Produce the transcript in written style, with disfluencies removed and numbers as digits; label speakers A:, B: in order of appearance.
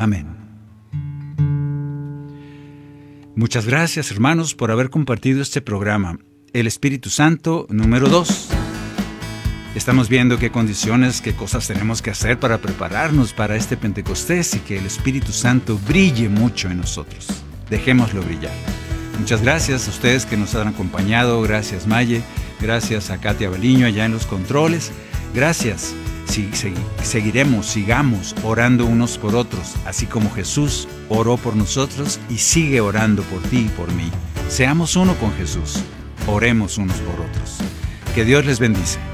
A: Amén. Muchas gracias, hermanos, por haber compartido este programa. El Espíritu Santo, número 2. Estamos viendo qué condiciones, qué cosas tenemos que hacer para prepararnos para este Pentecostés y que el Espíritu Santo brille mucho en nosotros. Dejémoslo brillar. Muchas gracias a ustedes que nos han acompañado. Gracias, Maye. Gracias a Katia Baliño allá en los controles. Gracias. Sigamos orando unos por otros, así como Jesús oró por nosotros y sigue orando por ti y por mí. Seamos uno con Jesús. Oremos unos por otros. Que Dios les bendice.